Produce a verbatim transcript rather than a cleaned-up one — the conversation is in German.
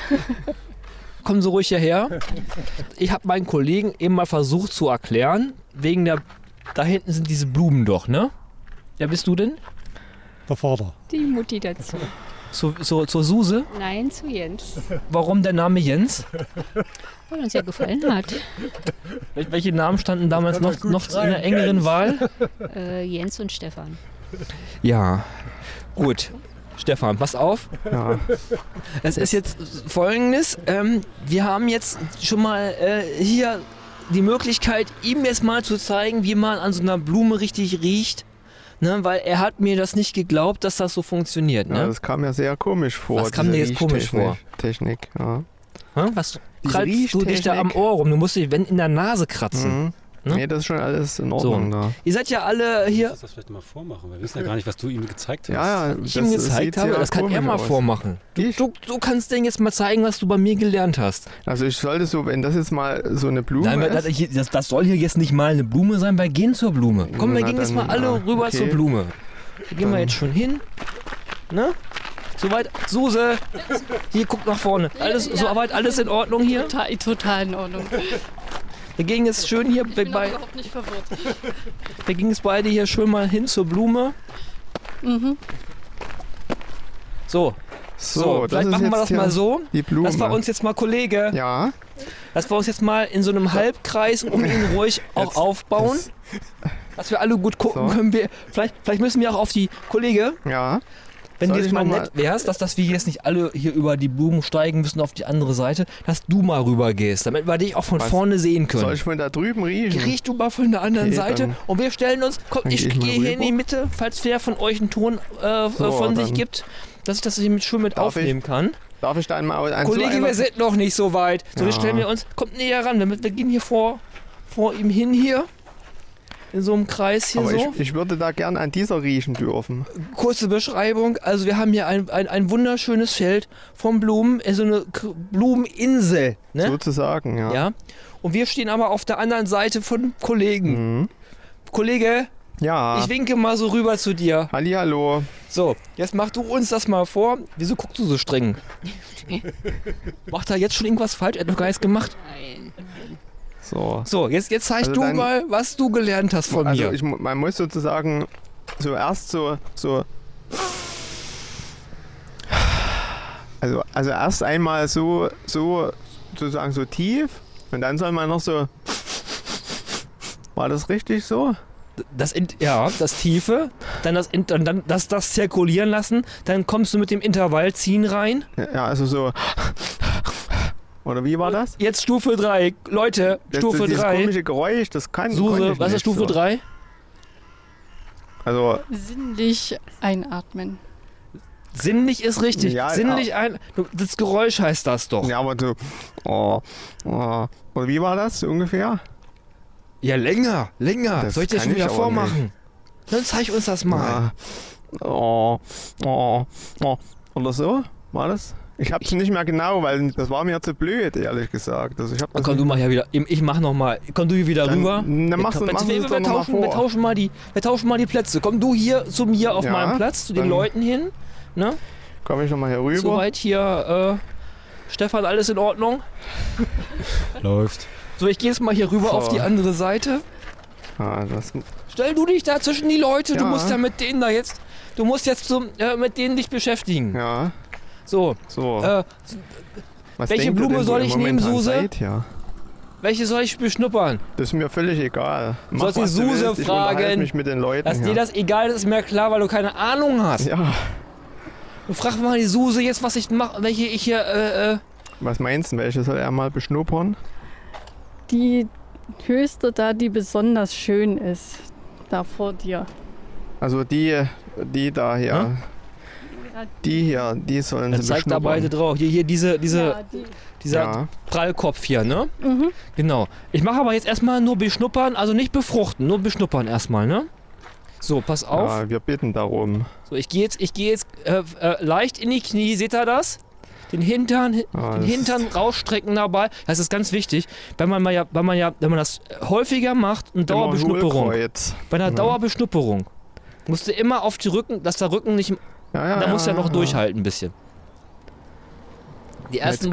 Kommen Sie ruhig hierher. Ich habe meinen Kollegen eben mal versucht zu erklären, wegen der, da hinten sind diese Blumen doch, ne? Wer bist du denn? Der Vater. Die Mutti dazu. Zu, zu, zur Suse? Nein, zu Jens. Warum der Name Jens? Weil uns ja gefallen hat. Wel welche Namen standen damals noch, noch in der engeren Wahl? Äh, Jens und Stefan. Ja, gut. Stefan, pass auf. Ja. Es ist jetzt Folgendes. Ähm, wir haben jetzt schon mal äh, hier die Möglichkeit, ihm jetzt mal zu zeigen, wie man an so einer Blume richtig riecht. Ne, weil er hat mir das nicht geglaubt, dass das so funktioniert. Ne? Ja, das kam mir sehr komisch vor. Was kam dir jetzt komisch vor? Technik, ja. Hm? Was Diese kratzt du dich da am Ohr rum? Du musst dich wenn in der Nase kratzen. Mhm. Ne? Nee, das ist schon alles in Ordnung So. da. Ihr seid ja alle hier. Du musst das vielleicht mal vormachen. Wir wissen ja gar nicht, was du ihm gezeigt hast. Ja, ja, Ich das ihm sieht gezeigt habe, sehr das kann er komisch mal aus. vormachen. Du, Ich? du, du kannst denen jetzt mal zeigen, was du bei mir gelernt hast. Also ich sollte so, wenn das jetzt mal so eine Blume Nein, weil ist. das, hier- das, das soll hier jetzt nicht mal eine Blume sein, wir gehen zur Blume. Komm, wir Na, gehen jetzt mal dann, alle ja, rüber okay. zur Blume. Da gehen wir Dann- jetzt schon hin. Ne? Soweit. Suse, hier guck nach vorne. Alles, Ja. Soweit alles in Ordnung hier? Total, total in Ordnung. Wir gehen jetzt schön hier Ich bin bei, überhaupt nicht verwirrt. wir gehen jetzt beide hier schön mal hin zur Blume. Mhm. So, So, so, das vielleicht ist machen wir jetzt das hier mal so. Die Blume. Das war uns jetzt mal Kollege. Ja. Dass wir uns jetzt mal in so einem Halbkreis um ihn ruhig auch Jetzt- aufbauen. das- Dass wir alle gut gucken So. können. Wir, vielleicht, vielleicht müssen wir auch auf die Kollege, Ja. wenn Soll du jetzt ich mal noch mal- nett wärst, dass, dass wir jetzt nicht alle hier über die Blumen steigen müssen auf die andere Seite, dass du mal rüber gehst, damit wir dich auch von Was? vorne sehen können. Soll ich von da drüben riechen? Riech du mal von der anderen Okay, Seite dann- und wir stellen uns, komm, dann ich geh ich mal gehe hier in die rüber. Mitte, falls wer von euch einen Ton äh, So, von sich dann- gibt, dass ich das hier mit, schön mit Darf aufnehmen kann. Darf ich da einmal ein Kollege, so einer- wir sind noch nicht so weit. So, jetzt Ja. stellen wir uns, kommt näher ran, wir, wir gehen hier vor, vor ihm hin hier. In so einem Kreis hier Aber so. ich, ich würde da gern an dieser riechen dürfen. Kurze Beschreibung, also wir haben hier ein, ein, ein wunderschönes Feld von Blumen, äh, so eine K- Blumeninsel. Ne? Sozusagen, ja. Ja. Und wir stehen aber auf der anderen Seite von Kollegen. Mhm. Kollege, Ja. ich winke mal so rüber zu dir. Hallihallo. So, jetzt mach du uns das mal vor. Wieso guckst du so streng? Macht er jetzt schon irgendwas falsch? Er hat doch gar nichts gemacht. Nein. So. So, jetzt, jetzt zeig Also du dann- mal, was du gelernt hast von Also mir. ich, mu- man muss sozusagen zuerst so, so also, also erst einmal so, so sozusagen so tief und dann soll man noch so. War das richtig so? Das, in, ja, das Tiefe, dann das, in, dann, dann das, das zirkulieren lassen, dann kommst du mit dem Intervallziehen rein. Ja, also so. Oder wie war das? Jetzt Stufe drei. Leute, Das, Stufe dieses drei. komische Geräusch, das kann konnte Suse, ich was ist nicht Stufe so. drei? Also, Sinnlich einatmen. Sinnlich ist richtig. Ja, Sinnlich ein. Das Geräusch heißt das doch. ja, aber so. Oh, oh. Oder wie war das so ungefähr? Ja, länger, länger. Das Soll ich dir kann schon wieder ich aber vormachen? Dann zeig uns das mal. Ja. Oh, oh, oh. Oder so? War das? Ich hab's nicht mehr genau, weil das war mir zu blöd, ehrlich gesagt. Also ich hab das Komm du mal hier wieder. Ich mach noch mal. Komm du hier wieder Dann- rüber. dann machst du- wir, machst du wir, es wir, doch noch mal tauschen, wir, vor. tauschen mal die, wir tauschen mal die Plätze. Komm du hier zu mir auf Ja, meinem Platz, zu den dann- Leuten hin. Ne? Komm ich nochmal hier rüber. Soweit hier, äh, Stefan, alles in Ordnung? Läuft. So, ich gehe jetzt mal hier rüber So. auf die andere Seite. Ah, das, Stell du dich da zwischen die Leute, du Ja. musst ja mit denen da jetzt, du musst jetzt so, äh, mit denen dich beschäftigen. ja, So, so. äh, Was welche denkt ihr Blume denn, wo soll ihr ich nehmen, momentan Suse? Seid, ja. welche soll ich beschnuppern? Das ist mir völlig egal. Mach, Sollst die was du Suse willst. Ich unterhalte fragen? mich mit den Leuten. Dass hier. dir das egal ist, ist mir klar, weil du keine Ahnung hast. Ja, Du frag mal die Suse jetzt, was ich mache, welche ich hier, äh, äh, was meinst du? Welche soll er mal beschnuppern? Die höchste da, die besonders schön ist, da vor dir. Also die, die da hier. Hm? Die hier, die sollen dann sie zeigt da beschnuppern. beide drauf. Hier, hier, diese, diese, Ja, die. dieser Ja. Prallkopf hier, ne? Mhm. Genau. Ich mache aber jetzt erstmal nur beschnuppern, also nicht befruchten, nur beschnuppern erstmal, ne? So, pass auf. Ja, wir bitten darum. So, ich gehe jetzt, ich gehe jetzt äh, äh, leicht in die Knie, seht ihr das? Den Hintern, hi- Ah, den das- Hintern rausstrecken dabei. Das ist ganz wichtig, wenn man mal ja, wenn man ja, wenn man das häufiger macht, eine Immer Dauerbeschnupperung. Hohlkreuz. Bei einer Ja. Dauerbeschnupperung musst du immer auf die Rücken, dass der Rücken nicht, Ja, ja, da musst du ja noch ja. durchhalten ein bisschen. Die ersten